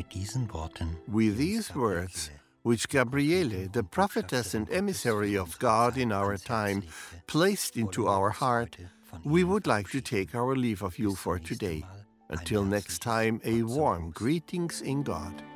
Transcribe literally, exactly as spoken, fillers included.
With these words, which Gabriele, the prophetess and emissary of God in our time, placed into our heart, we would like to take our leave of you for today. Until next time, a warm greetings in God.